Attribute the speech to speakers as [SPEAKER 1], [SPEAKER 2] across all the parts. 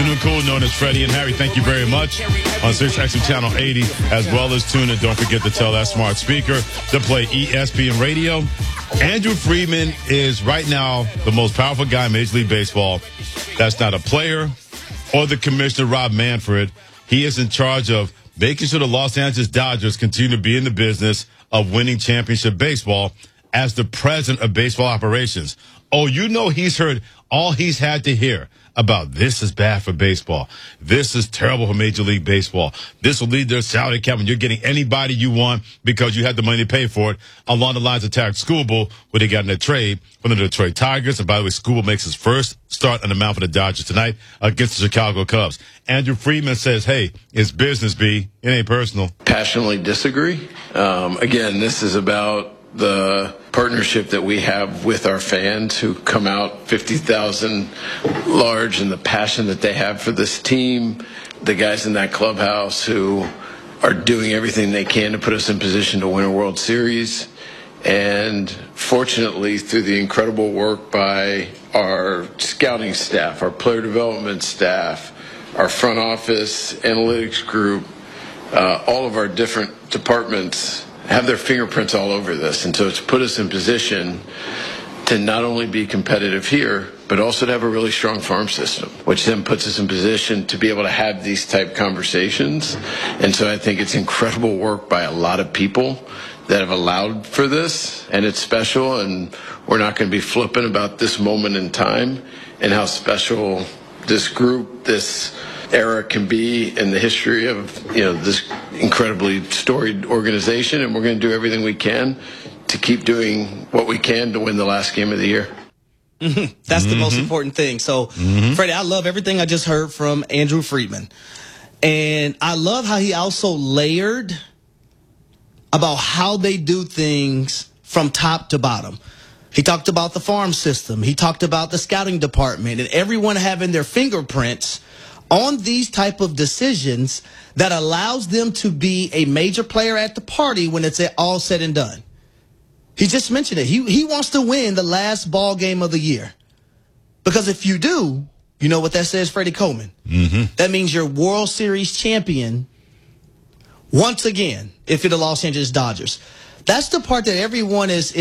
[SPEAKER 1] Afternoon Cool, known as Freddie and Harry. Thank you very much on 6XM Channel 80, as well as tune in. Don't forget to tell that smart speaker to play ESPN Radio. Andrew Friedman is right now the most powerful guy in Major League Baseball. That's not a player or the commissioner, Rob Manfred. He is in charge of making sure the Los Angeles Dodgers continue to be in the business of winning championship baseball as the president of baseball operations. Oh, you know he's heard all he's had to hear about this is bad for baseball. This is terrible for Major League Baseball. This will lead to a salary cap and you're getting anybody you want because you had the money to pay for it. Along the lines of Tarek Skubal, where they got in a trade from the Detroit Tigers. And by the way, Skubal makes his first start on the mound for the Dodgers tonight against the Chicago Cubs. Andrew Friedman says, hey, it's business, B. It ain't personal.
[SPEAKER 2] Passionately disagree. Again, this is about the partnership that we have with our fans who come out 50,000 large, and the passion that they have for this team, the guys in that clubhouse who are doing everything they can to put us in position to win a World Series. And fortunately, through the incredible work by our scouting staff, our player development staff, our front office analytics group, all of our different departments have their fingerprints all over this. And so it's put us in position to not only be competitive here, but also to have a really strong farm system, which then puts us in position to be able to have these type conversations. And so I think it's incredible work by a lot of people that have allowed for this, and it's special, and we're not going to be flippant about this moment in time and how special this group, this era can be in the history of, this incredibly storied organization, and we're going to do everything we can to keep doing what we can to win the last game of the year.
[SPEAKER 3] That's the most important thing. So, Freddie, I love everything I just heard from Andrew Friedman. And I love how he also layered about how they do things from top to bottom. He talked about the farm system. He talked about the scouting department and everyone having their fingerprints on these type of decisions that allows them to be a major player at the party when it's all said and done. He just mentioned it. He wants to win the last ball game of the year. Because if you do, you know what that says, Freddie Coleman? That means you're World Series champion once again if you're the Los Angeles Dodgers. That's the part that everyone is,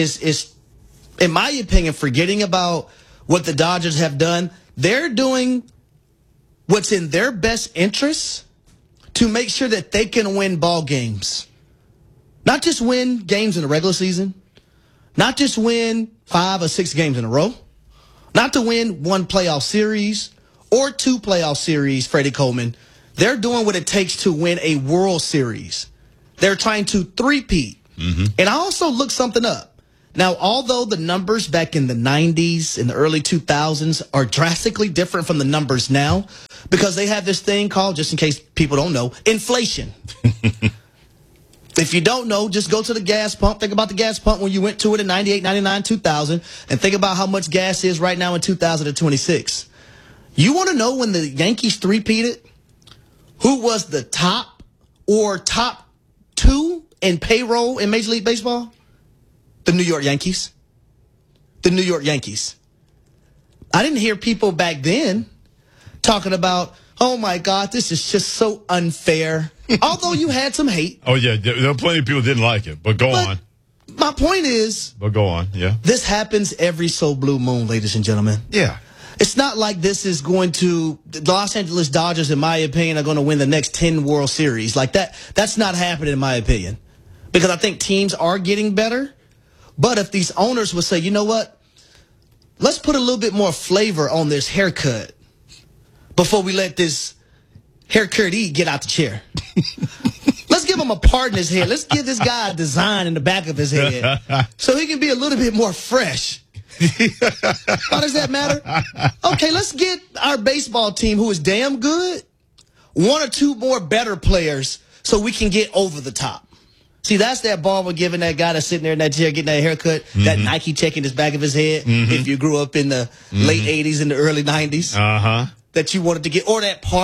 [SPEAKER 3] in my opinion, forgetting about what the Dodgers have done. They're doing what's in their best interest to make sure that they can win ball games. Not just win games in the regular season. Not just win 5 or 6 games in a row. Not to win 1 playoff series or 2 playoff series, Freddie Coleman. They're doing what it takes to win a World Series. They're trying to three-peat. And I also looked something up. Now, although the numbers back in the 90s and the early 2000s are drastically different from the numbers now, because they have this thing called, just in case people don't know, inflation. If you don't know, just go to the gas pump. Think about the gas pump when you went to it in 98, 99, 2000, and think about how much gas is right now in 2026. You want to know when the Yankees three-peated? Who was the top or top 2 in payroll in Major League Baseball? The New York Yankees. The New York Yankees. I didn't hear people back then talking about, oh, my God, this is just so unfair. Although you had some hate.
[SPEAKER 1] Oh, yeah. There were plenty of people who didn't like it, but go on.
[SPEAKER 3] My point is.
[SPEAKER 1] But go on, yeah.
[SPEAKER 3] This happens every so blue moon, ladies and gentlemen.
[SPEAKER 1] Yeah.
[SPEAKER 3] It's not like this is going to, the Los Angeles Dodgers, in my opinion, are going to win the next 10 World Series. Like that, that's not happening, in my opinion. Because I think teams are getting better. But if these owners would say, you know what? Let's put a little bit more flavor on this haircut before we let this haircutty get out the chair. Let's give him a part in his head. Let's give this guy a design in the back of his head so he can be a little bit more fresh. Why does that matter? Okay, let's get our baseball team, who is damn good, 1 or 2 more better players so we can get over the top. See, that's that ball we're giving that guy that's sitting there in that chair getting that haircut, that Nike check in his back of his head, if you grew up in the late 80s and the early 90s, that you wanted to get, or that part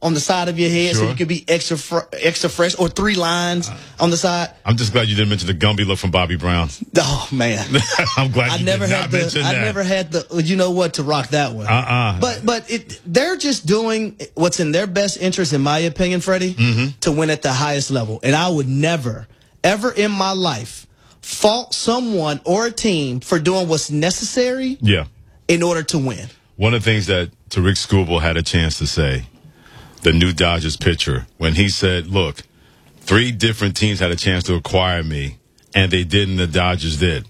[SPEAKER 3] on the side of your head so
[SPEAKER 1] Sure.
[SPEAKER 3] you can be extra fresh, or 3 lines on the side.
[SPEAKER 1] I'm just glad you didn't mention the Gumby look from Bobby Brown.
[SPEAKER 3] Oh, man.
[SPEAKER 1] I'm glad you did not mention that.
[SPEAKER 3] I never had the, you know what, to rock that one. But they're just doing what's in their best interest, in my opinion, Freddie, to win at the highest level. And I would never, ever in my life fault someone or a team for doing what's necessary in order to win.
[SPEAKER 1] One of the things that Tariq Skubal had a chance to say, the new Dodgers pitcher, when he said, look, 3 different teams had a chance to acquire me, and they didn't, the Dodgers did.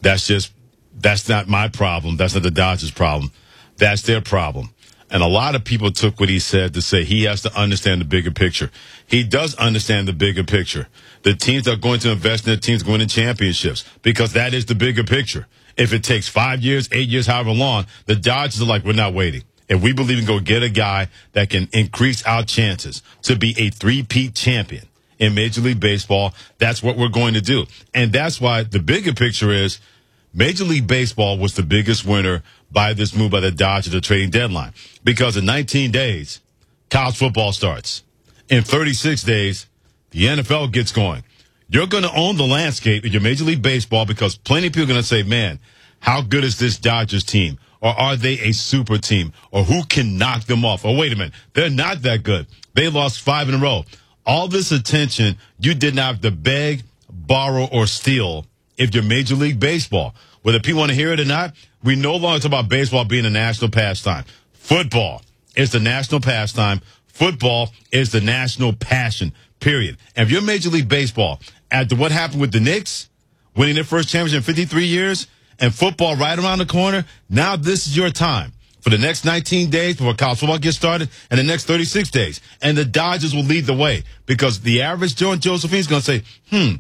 [SPEAKER 1] That's not my problem. That's not the Dodgers' problem. That's their problem. And a lot of people took what he said to say he has to understand the bigger picture. He does understand the bigger picture. The teams are going to invest in the teams going to championships, because that is the bigger picture. If it takes 5 years, 8 years, however long, the Dodgers are like, we're not waiting. If we believe in go get a guy that can increase our chances to be a 3-peat champion in Major League Baseball, that's what we're going to do. And that's why the bigger picture is Major League Baseball was the biggest winner by this move by the Dodgers at the trading deadline. Because in 19 days, college football starts. In 36 days, the NFL gets going. You're going to own the landscape in your Major League Baseball, because plenty of people are going to say, man, how good is this Dodgers team? Or are they a super team? Or who can knock them off? Or wait a minute, they're not that good. They lost 5 in a row. All this attention, you did not have to beg, borrow, or steal if you're Major League Baseball. Whether people want to hear it or not, we no longer talk about baseball being a national pastime. Football is the national pastime. Football is the national passion, period. And if you're Major League Baseball, after what happened with the Knicks, winning their first championship in 53 years, and football right around the corner, now this is your time for the next 19 days before college football gets started, and the next 36 days. And the Dodgers will lead the way, because the average Joe and Josephine is going to say,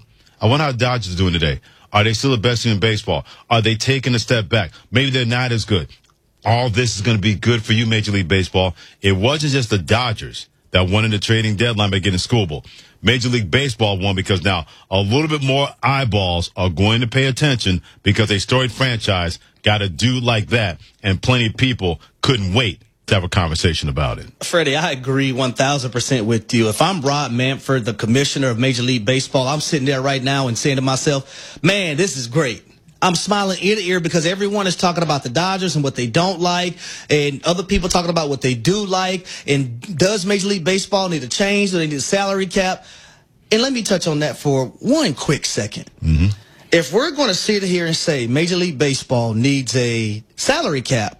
[SPEAKER 1] I wonder how the Dodgers are doing today. Are they still the best team in baseball? Are they taking a step back? Maybe they're not as good. All this is going to be good for you, Major League Baseball. It wasn't just the Dodgers that won in the trading deadline by getting Skubal. Major League Baseball won because now a little bit more eyeballs are going to pay attention, because a storied franchise got a dude like that, and plenty of people couldn't wait to have a conversation about it.
[SPEAKER 3] Freddie, I agree 1,000% with you. If I'm Rob Manfred, the commissioner of Major League Baseball, I'm sitting there right now and saying to myself, man, this is great. I'm smiling ear to ear, because everyone is talking about the Dodgers and what they don't like, and other people talking about what they do like. And does Major League Baseball need a change? Do they need a salary cap? And let me touch on that for one quick second. If we're going to sit here and say Major League Baseball needs a salary cap,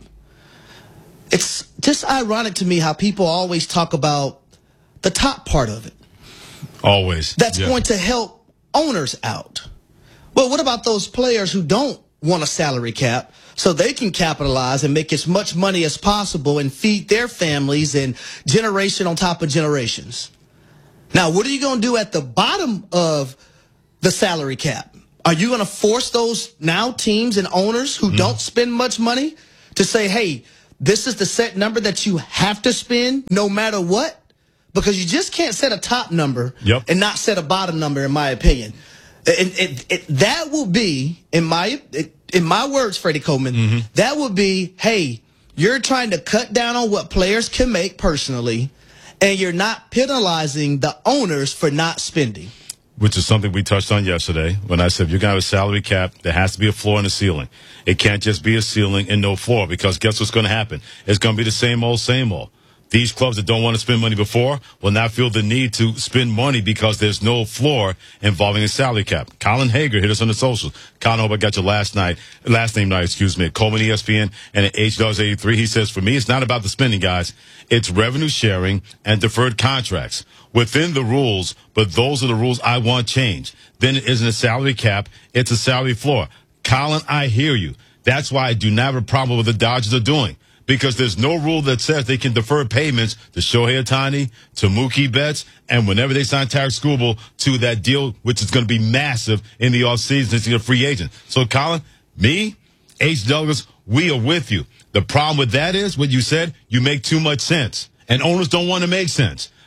[SPEAKER 3] it's just ironic to me how people always talk about the top part of it.
[SPEAKER 1] Always.
[SPEAKER 3] That's going to help owners out. Well, what about those players who don't want a salary cap so they can capitalize and make as much money as possible and feed their families and generation on top of generations? Now, what are you going to do at the bottom of the salary cap? Are you going to force those now teams and owners who don't spend much money to say, hey, this is the set number that you have to spend no matter what? Because you just can't set a top number and not set a bottom number, in my opinion. That will be, in my words, Freddie Coleman, that would be, hey, you're trying to cut down on what players can make personally, and you're not penalizing the owners for not spending.
[SPEAKER 1] Which is something we touched on yesterday when I said, if you're going to have a salary cap, there has to be a floor and a ceiling. It can't just be a ceiling and no floor, because guess what's going to happen? It's going to be the same old, same old. These clubs that don't want to spend money before will not feel the need to spend money because there's no floor involving a salary cap. Colin Hager hit us on the socials. Colin, I hope I got your last name right, at Coleman ESPN and at H-83. He says, for me, it's not about the spending, guys. It's revenue sharing and deferred contracts within the rules, but those are the rules I want changed. Then it isn't a salary cap. It's a salary floor. Colin, I hear you. That's why I do not have a problem with what the Dodgers are doing. Because there's no rule that says they can defer payments to Shohei Ohtani, to Mookie Betts, and whenever they sign Tariq Skubal to that deal, which is going to be massive in the offseason, it's a free agent. So, Colin, me, H. Douglas, we are with you. The problem with that is, what you said, you make too much sense. And owners don't want to make sense.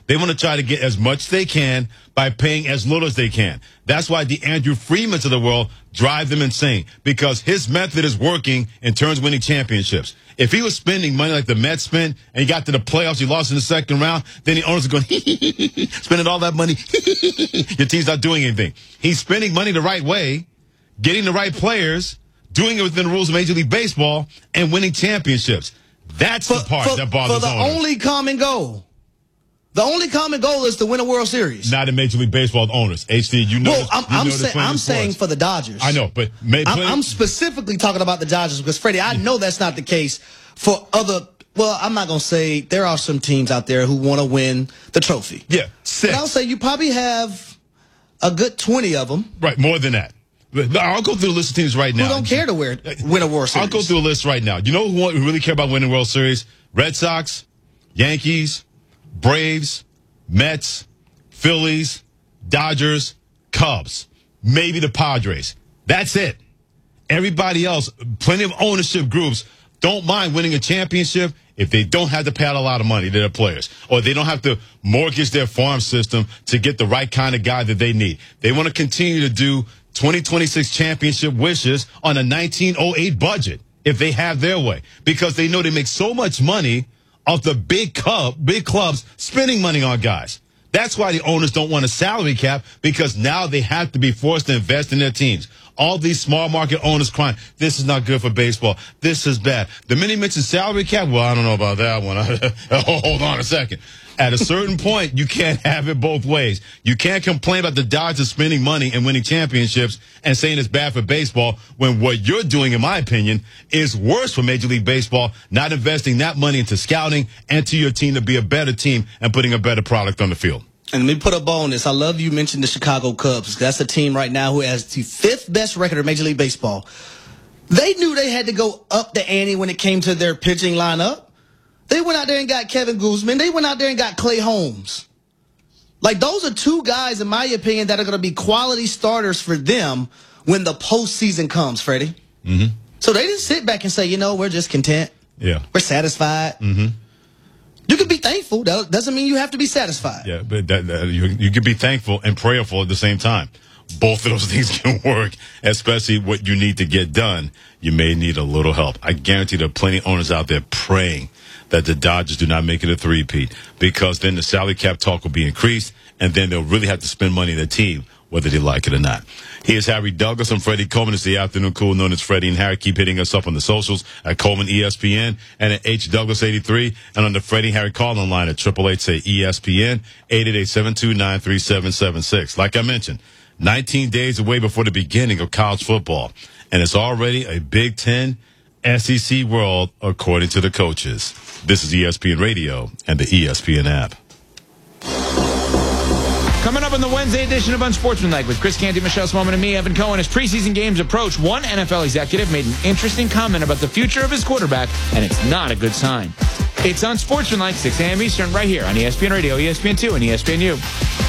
[SPEAKER 1] They want to try to get as much as they can by paying as little as they can. That's why the Andrew Freemans of the world drive them insane, because his method is working in terms of winning championships. If he was spending money like the Mets spent and he got to the playoffs, he lost in the second round, then the owners are going, spending all that money. Your team's not doing anything. He's spending money the right way, getting the right players, doing it within the rules of Major League Baseball, and winning championships. That's the part that bothers owners.
[SPEAKER 3] For the only common goal. The only common goal is to win a World Series.
[SPEAKER 1] Not in Major League Baseball owners. HD, you know.
[SPEAKER 3] Well, I'm saying for the Dodgers.
[SPEAKER 1] I know, but
[SPEAKER 3] I'm specifically talking about the Dodgers because, Freddie, I know that's not the case for other. Well, I'm not going to say there are some teams out there who want to win the trophy.
[SPEAKER 1] Yeah,
[SPEAKER 3] but I'll say you probably have a good 20 of them.
[SPEAKER 1] Right, more than that. I'll go through the list of teams right now.
[SPEAKER 3] Who don't care to win a World Series?
[SPEAKER 1] I'll go through a list right now. You know who really care about winning World Series? Red Sox, Yankees, Braves, Mets, Phillies, Dodgers, Cubs, maybe the Padres. That's it. Everybody else, plenty of ownership groups, don't mind winning a championship if they don't have to pay out a lot of money to their players, or they don't have to mortgage their farm system to get the right kind of guy that they need. They want to continue to do 2026 championship wishes on a 1908 budget if they have their way, because they know they make so much money off the big clubs spending money on guys. That's why the owners don't want a salary cap, because now they have to be forced to invest in their teams. All these small market owners crying, this is not good for baseball. This is bad. The minute you mention salary cap, well, I don't know about that one. Hold on a second. At a certain point, you can't have it both ways. You can't complain about the Dodgers spending money and winning championships and saying it's bad for baseball when what you're doing, in my opinion, is worse for Major League Baseball, not investing that money into scouting and to your team to be a better team and putting a better product on the field.
[SPEAKER 3] And let me put a bow on this. I love you mentioned the Chicago Cubs. That's a team right now who has the 5th best record in Major League Baseball. They knew they had to go up the ante when it came to their pitching lineup. They went out there and got Kevin Guzman. They went out there and got Clay Holmes. Like, those are two guys, in my opinion, that are going to be quality starters for them when the postseason comes, Freddie.
[SPEAKER 1] Mm-hmm.
[SPEAKER 3] So they didn't sit back and say, you know, we're just content.
[SPEAKER 1] Yeah.
[SPEAKER 3] We're satisfied.
[SPEAKER 1] Mm-hmm.
[SPEAKER 3] You can be thankful. That doesn't mean you have to be satisfied.
[SPEAKER 1] Yeah, but you can be thankful and prayerful at the same time. Both of those things can work, especially what you need to get done. You may need a little help. I guarantee there are plenty of owners out there praying that the Dodgers do not make it a three-peat, because then the salary cap talk will be increased, and then they'll really have to spend money on the team, whether they like it or not. Here's Harry Douglas. I'm Freddie Coleman. It's the afternoon cool known as Freddie and Harry. Keep hitting us up on the socials at Coleman ESPN and at H Douglas 83, and on the Freddie and Harry call-in line at 888-SAY-ESPN 888-729-3776. Like I mentioned, 19 days away before the beginning of college football, and it's already a Big Ten SEC world according to the coaches. This is ESPN Radio and the ESPN app.
[SPEAKER 4] Coming up on the Wednesday edition of Unsportsmanlike with Chris Canty, Michelle Swoman, and me, Evan Cohen. As preseason games approach, one NFL executive made an interesting comment about the future of his quarterback, and it's not a good sign. It's Unsportsmanlike, 6 a.m. Eastern, right here on ESPN Radio, ESPN2, and ESPNU.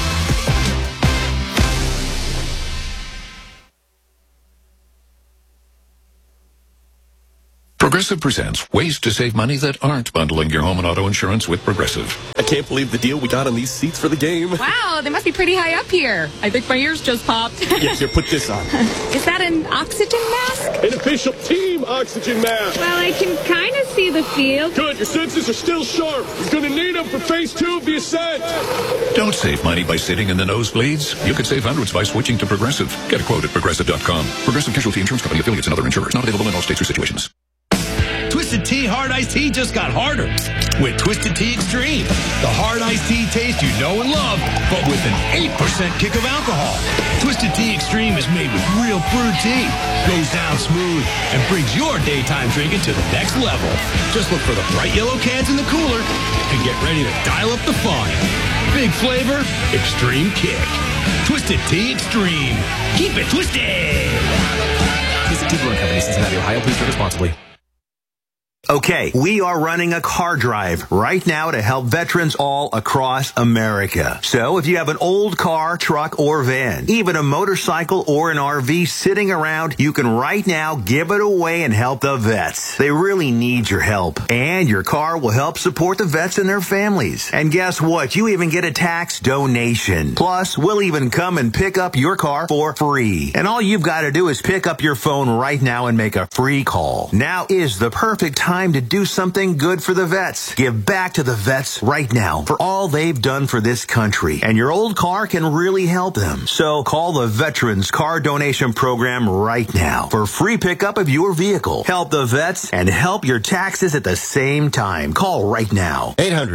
[SPEAKER 5] Progressive presents ways to save money that aren't bundling your home and auto insurance with Progressive.
[SPEAKER 6] I can't believe the deal we got on these seats for the game.
[SPEAKER 7] Wow, they must be pretty high up here. I think my ears just popped.
[SPEAKER 6] Yeah, here, put this on.
[SPEAKER 7] Is that an oxygen mask?
[SPEAKER 6] An official team oxygen mask.
[SPEAKER 7] Well, I can kind of see the field.
[SPEAKER 6] Good, your senses are still sharp. You're going to need them for phase 2 of the ascent.
[SPEAKER 5] Don't save money by sitting in the nosebleeds. You could save hundreds by switching to Progressive. Get a quote at Progressive.com. Progressive Casualty Insurance Company, affiliates, and other insurers. Not available in all states or situations.
[SPEAKER 8] Twisted Tea Hard Iced Tea just got harder with Twisted Tea Extreme. The hard iced tea taste you know and love, but with an 8% kick of alcohol. Twisted Tea Extreme is made with real brewed tea, goes down smooth, and brings your daytime drinking to the next level. Just look for the bright yellow cans in the cooler and get ready to dial up the fun. Big flavor, extreme kick. Twisted Tea Extreme. Keep it twisted.
[SPEAKER 9] Twisted Tea Brewing Company, Cincinnati, Ohio. Please drink responsibly. Okay, we are running a car drive right now to help veterans all across America. So if you have an old car, truck, or van, even a motorcycle or an RV sitting around, you can right now give it away and help the vets. They really need your help. And your car will help support the vets and their families. And guess what? You even get a tax donation. Plus, we'll even come and pick up your car for free. And all you've got to do is pick up your phone right now and make a free call. Now is the perfect time to do something good for the vets. Give back to the vets right now for all they've done for this country. And your old car can really help them. So call the Veterans Car Donation Program right now for free pickup of your vehicle. Help the vets and help your taxes at the same time. Call right now.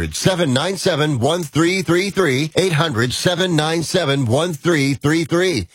[SPEAKER 10] 800-797-1333. 800-797-1333.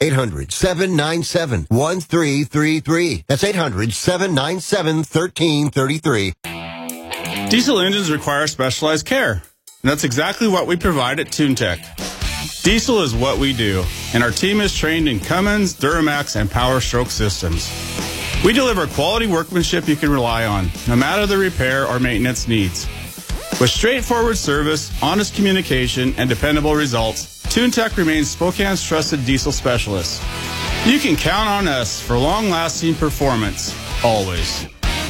[SPEAKER 10] 800-797-1333. That's 800-797-1333.
[SPEAKER 11] Diesel engines require specialized care, and that's exactly what we provide at TuneTech. Diesel is what we do, and our team is trained in Cummins, Duramax, and Power Stroke systems. We deliver quality workmanship you can rely on, no matter the repair or maintenance needs. With straightforward service, honest communication, and dependable results, TuneTech remains Spokane's trusted diesel specialist. You can count on us for long-lasting performance, always.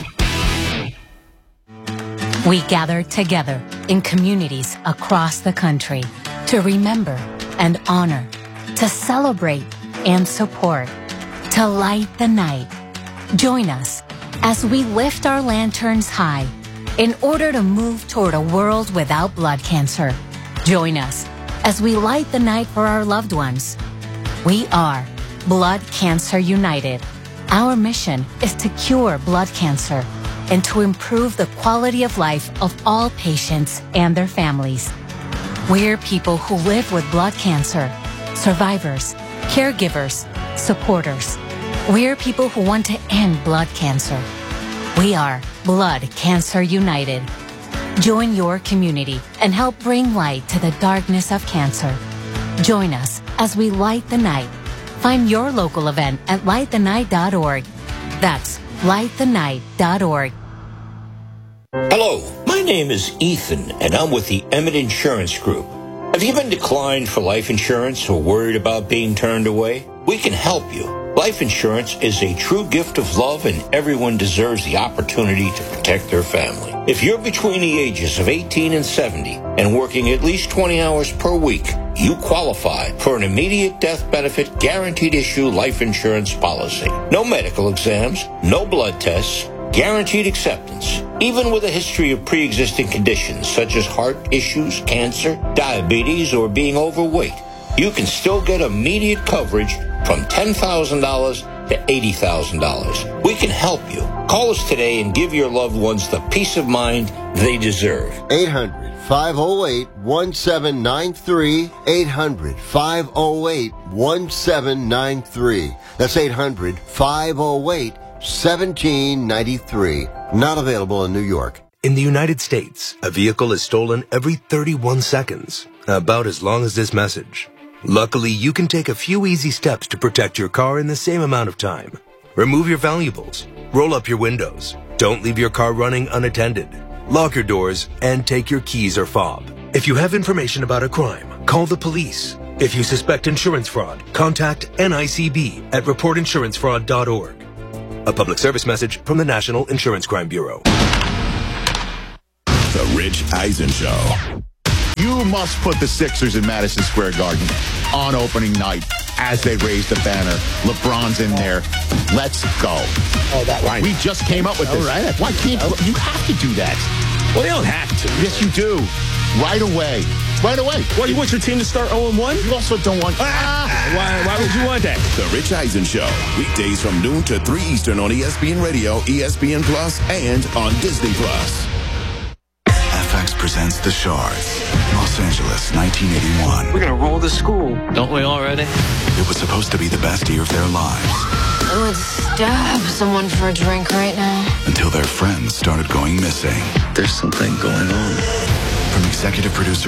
[SPEAKER 12] We gather together in communities across the country to remember and honor, to celebrate and support, to light the night. Join us as we lift our lanterns high in order to move toward a world without blood cancer. Join us as we light the night for our loved ones. We are Blood Cancer United. Our mission is to cure blood cancer and to improve the quality of life of all patients and their families. We're people who live with blood cancer, survivors, caregivers, supporters. We're people who want to end blood cancer. We are Blood Cancer United. Join your community and help bring light to the darkness of cancer. Join us as we light the night. Find your local event at lightthenight.org. That's lightthenight.org.
[SPEAKER 13] Hello, my name is Ethan, and I'm with the Emmett Insurance Group. Have you been declined for life insurance or worried about being turned away? We can help you. Life insurance is a true gift of love, and everyone deserves the opportunity to protect their family. If you're between the ages of 18 and 70 and working at least 20 hours per week, you qualify for an immediate death benefit guaranteed issue life insurance policy. No medical exams, no blood tests, guaranteed acceptance. Even with a history of pre-existing conditions such as heart issues, cancer, diabetes, or being overweight, you can still get immediate coverage from $10,000 to $80,000. We can help you. Call us today and give your loved ones the peace of mind they deserve.
[SPEAKER 10] 800-508-1793. 800-508-1793. That's 800-508-1793. Not available in New York.
[SPEAKER 14] In the United States, a vehicle is stolen every 31 seconds, about as long as this message. Luckily, you can take a few easy steps to protect your car in the same amount of time. Remove your valuables, roll up your windows, don't leave your car running unattended, lock your doors, and take your keys or fob. If you have information about a crime, call the police. If you suspect insurance fraud, contact NICB at reportinsurancefraud.org. A public service message from the National Insurance Crime Bureau.
[SPEAKER 15] The Rich Eisen Show. You must put the Sixers in Madison Square Garden on opening night as they raise the banner. LeBron's in there. Let's go.
[SPEAKER 16] Oh, that right.
[SPEAKER 15] We just came up with this.
[SPEAKER 16] Right.
[SPEAKER 15] Why can't you have to do that?
[SPEAKER 16] Well, you don't have to.
[SPEAKER 15] Yes, you do. Right away. Right away.
[SPEAKER 16] What, you want your team to start 0-1?
[SPEAKER 15] You also don't want...
[SPEAKER 16] Why would you want that?
[SPEAKER 15] The Rich Eisen Show. Weekdays from noon to 3 Eastern on ESPN Radio, ESPN Plus, and on Disney Plus.
[SPEAKER 17] FX presents The Shards, Los Angeles, 1981.
[SPEAKER 18] We're gonna roll the school. Don't we already?
[SPEAKER 17] It was supposed to be the best year of their lives.
[SPEAKER 19] I would stab someone for a drink right now.
[SPEAKER 17] Until their friends started going missing.
[SPEAKER 18] There's something going on.
[SPEAKER 17] From executive producer